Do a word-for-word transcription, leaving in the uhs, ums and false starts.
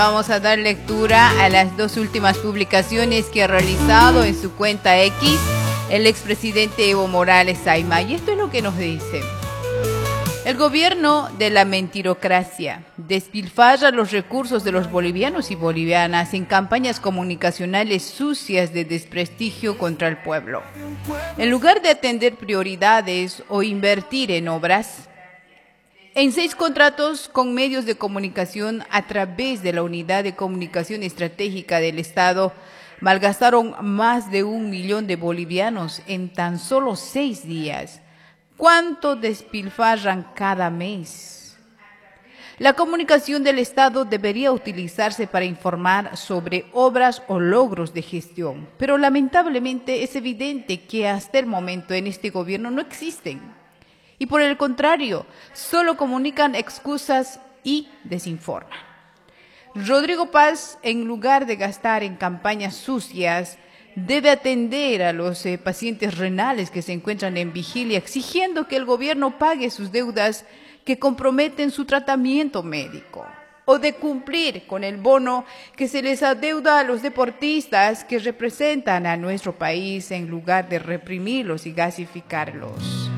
Vamos a dar lectura a las dos últimas publicaciones que ha realizado en su cuenta X el expresidente Evo Morales Ayma. Y esto es lo que nos dice. El gobierno de la mentirocracia despilfarra los recursos de los bolivianos y bolivianas en campañas comunicacionales sucias de desprestigio contra el pueblo. En lugar de atender prioridades o invertir en obras, en seis contratos con medios de comunicación a través de la Unidad de Comunicación Estratégica del Estado, malgastaron más de un millón de bolivianos en tan solo seis días. ¿Cuánto despilfarran cada mes? La comunicación del Estado debería utilizarse para informar sobre obras o logros de gestión, pero lamentablemente es evidente que hasta el momento en este gobierno no existen. Y por el contrario, solo comunican excusas y desinforman. Rodrigo Paz, en lugar de gastar en campañas sucias, debe atender a los eh, pacientes renales que se encuentran en vigilia, exigiendo que el gobierno pague sus deudas que comprometen su tratamiento médico, o de cumplir con el bono que se les adeuda a los deportistas que representan a nuestro país en lugar de reprimirlos y gasificarlos.